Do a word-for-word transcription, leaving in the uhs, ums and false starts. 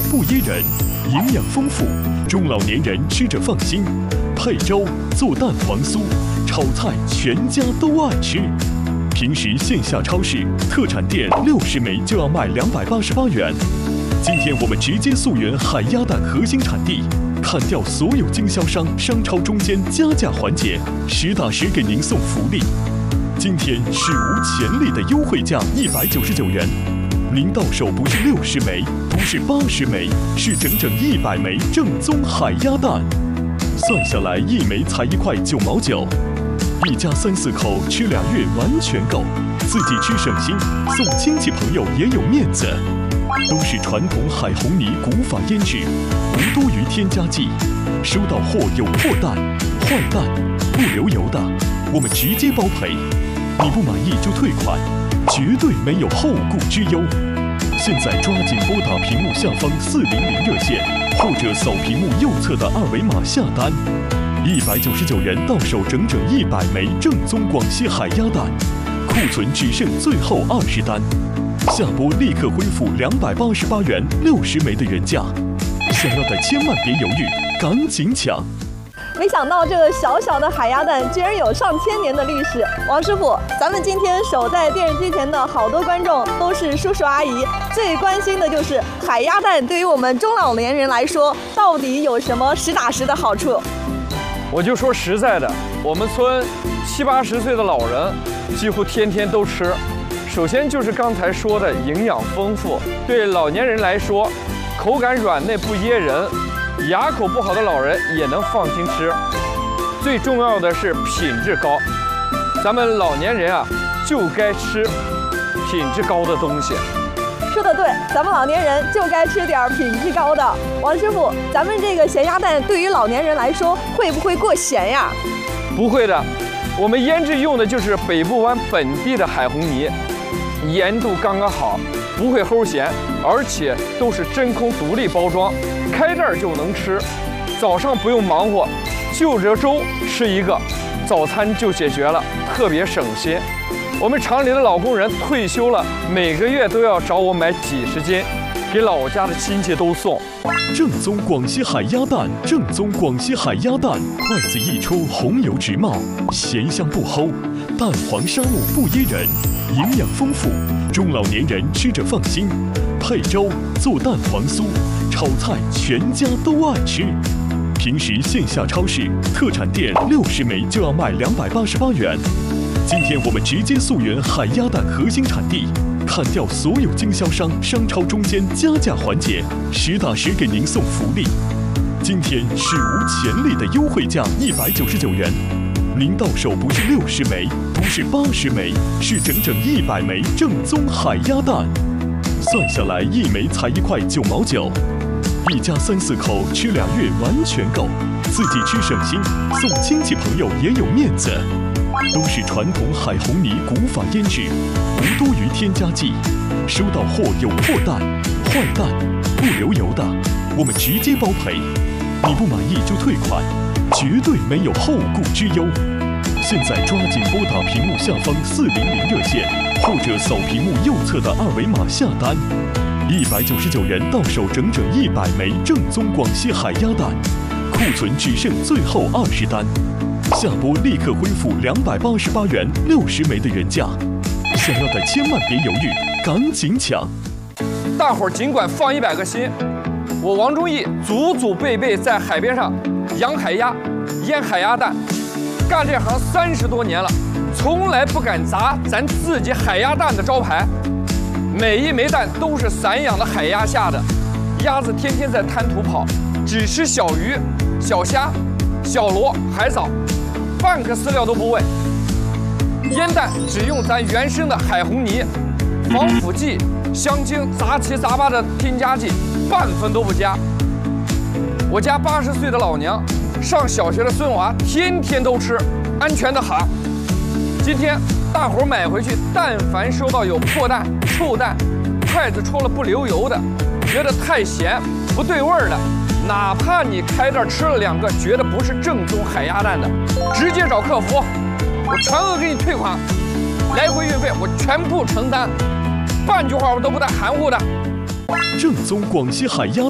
不噎人，营养丰富，中老年人吃着放心。配粥、做蛋黄酥、炒菜，全家都爱吃。平时线下超市、特产店六十枚就要卖两百八十八元。今天我们直接溯源海鸭蛋核心产地，砍掉所有经销商、商超中间加价环节，实打实给您送福利。今天史无前例的优惠价一百九十九元，您到手不是六十枚，不是八十枚，是整整一百枚正宗海鸭蛋。算下来一枚才一块九毛九，一家三四口吃俩月完全够，自己吃省心，送亲戚朋友也有面子。都是传统海红泥古法腌制，无多余添加剂。收到货有破蛋、坏蛋、不流油的，我们直接包赔。你不满意就退款，绝对没有后顾之忧。现在抓紧拨打屏幕下方四零零热线，或者扫屏幕右侧的二维码下单。一百九十九元到手整整一百枚正宗广西海鸭蛋，库存只剩最后二十单。下播立刻恢复两百八十八元六十枚的原价，想要的千万别犹豫，赶紧抢！ 没想到这个小小的海鸭蛋居然有上千年的历史。王师傅，咱们今天守在电视机前的好多观众都是叔叔阿姨，最关心的就是海鸭蛋对于我们中老年人来说，到底有什么实打实的好处？ 我就说实在的，我们村七八十岁的老人几乎天天都吃。首先就是刚才说的营养丰富，对老年人来说，口感软嫩不噎人，牙口不好的老人也能放心吃。最重要的是品质高，咱们老年人啊就该吃品质高的东西。 说得对，咱们老年人就该吃点品质高的。王师傅，咱们这个咸鸭蛋对于老年人来说会不会过咸呀？ 不会的，我们腌制用的就是北部湾本地的海红泥，盐度刚刚好，不会齁咸，而且都是真空独立包装，开袋就能吃。早上不用忙活，就着粥吃一个，早餐就解决了，特别省心。我们厂里的老工人退休了，每个月都要找我买几十斤，给老家的亲戚都送。 正宗广西海鸭蛋，正宗广西海鸭蛋，筷子一抽，红油直冒，咸香不齁，蛋黄沙木不噎人，营养丰富，中老年人吃着放心。配粥、做蛋黄酥、炒菜，全家都爱吃。平时线下超市、特产店六十枚就要卖两百八十八元。今天我们直接溯源海鸭蛋核心产地，砍掉所有经销商、商超中间加价环节，实打实给您送福利。今天史无前例的优惠价一百九十九元，您到手不是六十枚，不是八十枚，是整整一百枚正宗海鸭蛋。算下来一枚才一块九毛九，一家三四口吃俩月完全够，自己吃省心，送亲戚朋友也有面子。都是传统海红泥古法腌制，无多余添加剂。收到货有破蛋、坏蛋、不流油的，我们直接包赔。你不满意就退款，绝对没有后顾之忧。现在抓紧拨打屏幕下方四零零热线，或者扫屏幕右侧的二维码下单。一百九十九元到手整整一百枚正宗广西海鸭蛋，库存只剩最后二十单。下播立刻恢复两百八十八元六十枚的原价，想要的千万别犹豫，赶紧抢！ 大伙儿尽管放一百个心，我王忠义祖祖辈辈在海边上养海鸭、腌海鸭蛋，干这行三十多年了，从来不敢砸咱自己海鸭蛋的招牌。每一枚蛋都是散养的海鸭下的，鸭子天天在滩涂跑，只吃小鱼、小虾、小螺、海藻。半个饲料都不喂，腌蛋只用咱原生的海红泥，防腐剂、香精、杂七杂八的添加剂，半分都不加。我家八十岁的老娘，上小学的孙娃天天都吃，安全的很。今天大伙儿买回去，但凡收到有破蛋、臭蛋、筷子戳了不流油的，觉得太咸不对味儿的，哪怕你开袋吃了两个，觉得不是正宗海鸭蛋的，直接找客服，我全额给你退款，来回运费我全部承担，半句话我都不带含糊的。 正宗广西海鸭